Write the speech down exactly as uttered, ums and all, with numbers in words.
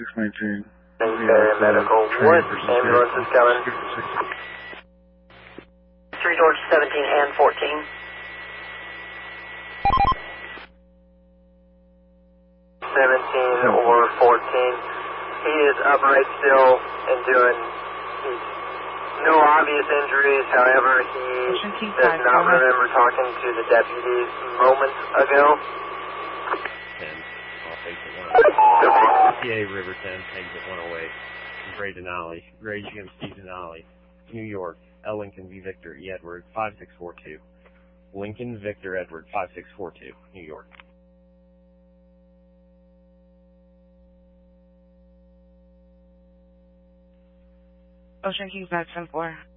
six nineteen. Medical. What ambulance is coming? three George seventeen and fourteen. seventeen or fourteen. He is upright still and doing he's no obvious injuries. However, he does not remember talking to the deputies moments ago. ten, off exit one. P A River ten, exit one oh eight. Gray Denali, Gray G M C Denali, New York, L Lincoln V Victor E Edward five six four two. Lincoln Victor Edward five six four two, New York. Ocean Kings, Max ten four.